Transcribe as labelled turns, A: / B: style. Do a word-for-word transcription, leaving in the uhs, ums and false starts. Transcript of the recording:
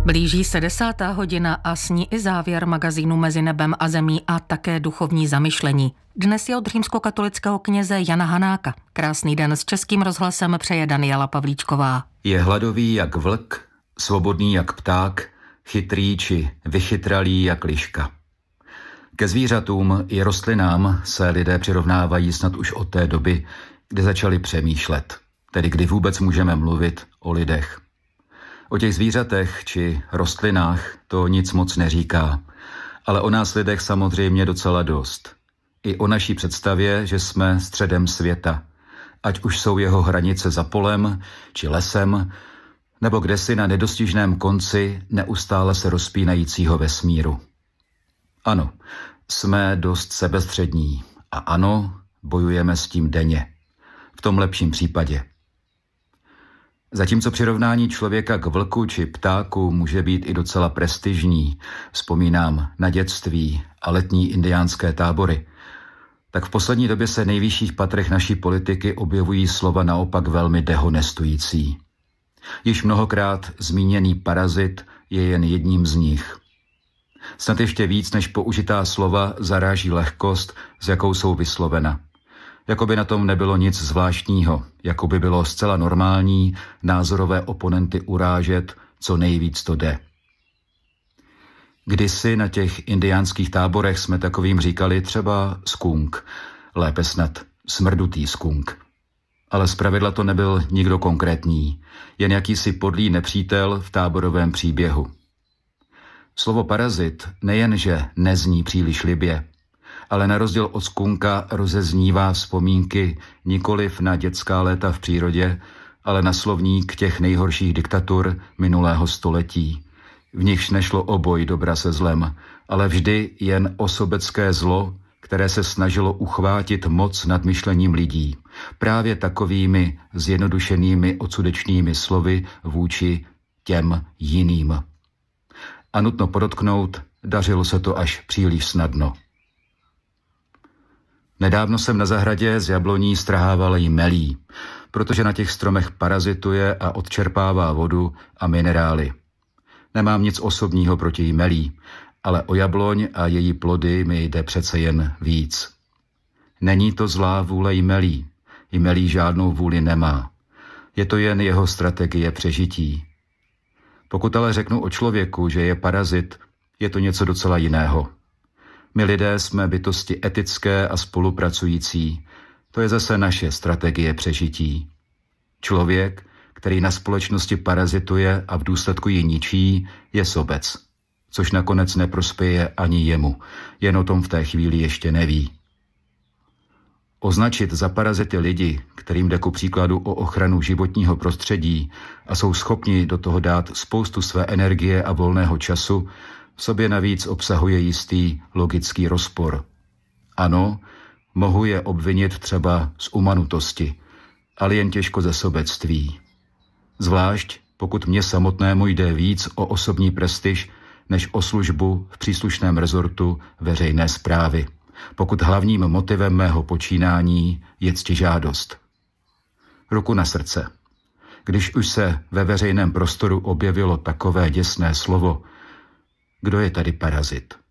A: Blíží se desátá hodina a s ní i závěr magazínu Mezi nebem a zemí a také duchovní zamyšlení. Dnes je od římskokatolického kněze Jana Hanáka. Krásný den s Českým rozhlasem přeje Daniela Pavlíčková.
B: Je hladový jak vlk, svobodný jak pták, chytrý či vychytralý jak liška. Ke zvířatům i rostlinám se lidé přirovnávají snad už od té doby, kdy začali přemýšlet, tedy kdy vůbec můžeme mluvit o lidech. O těch zvířatech či rostlinách to nic moc neříká, ale o nás lidech samozřejmě docela dost. I o naší představě, že jsme středem světa, ať už jsou jeho hranice za polem či lesem, nebo kdesi na nedostižném konci neustále se rozpínajícího vesmíru. Ano, jsme dost sebestřední a ano, bojujeme s tím denně. V tom lepším případě. Zatímco přirovnání člověka k vlku či ptáku může být i docela prestižní, vzpomínám na dětství a letní indiánské tábory, tak v poslední době se v nejvyšších patrech naší politiky objevují slova naopak velmi dehonestující. Již mnohokrát zmíněný parazit je jen jedním z nich. Snad ještě víc než použitá slova zaráží lehkost, s jakou jsou vyslovena. Jakoby na tom nebylo nic zvláštního, jakoby bylo zcela normální názorové oponenty urážet, co nejvíc to jde. Kdysi na těch indiánských táborech jsme takovým říkali třeba skunk, lépe snad smrdutý skunk. Ale zpravidla to nebyl nikdo konkrétní, jen jakýsi podlý nepřítel v táborovém příběhu. Slovo parazit nejenže nezní příliš libě, ale na rozdíl od skunka rozeznívá vzpomínky nikoliv na dětská léta v přírodě, ale na slovník těch nejhorších diktatur minulého století. V nichž nešlo o boj dobra se zlem, ale vždy jen o sobecké zlo, které se snažilo uchvátit moc nad myšlením lidí, právě takovými zjednodušenými odsudečnými slovy vůči těm jiným. A nutno podotknout, dařilo se to až příliš snadno. Nedávno jsem na zahradě z jabloní strhával jmelí, protože na těch stromech parazituje a odčerpává vodu a minerály. Nemám nic osobního proti jmelí, ale o jabloň a její plody mi jde přece jen víc. Není to zlá vůle jmelí. Jmelí žádnou vůli nemá. Je to jen jeho strategie přežití. Pokud ale řeknu o člověku, že je parazit, je to něco docela jiného. My lidé jsme bytosti etické a spolupracující. To je zase naše strategie přežití. Člověk, který na společnosti parazituje a v důsledku ji ničí, je sobec, což nakonec neprospěje ani jemu, jen o tom v té chvíli ještě neví. Označit za parazity lidi, kterým jde ku příkladu o ochranu životního prostředí a jsou schopni do toho dát spoustu své energie a volného času, v sobě navíc obsahuje jistý logický rozpor. Ano, mohu je obvinit třeba z umanutosti, ale jen těžko ze sobectví. Zvlášť, pokud mně samotnému jde víc o osobní prestiž, než o službu v příslušném rezortu veřejné správy, pokud hlavním motivem mého počínání je ctižádost. Ruku na srdce. Když už se ve veřejném prostoru objevilo takové děsné slovo, kdo je tady parazit?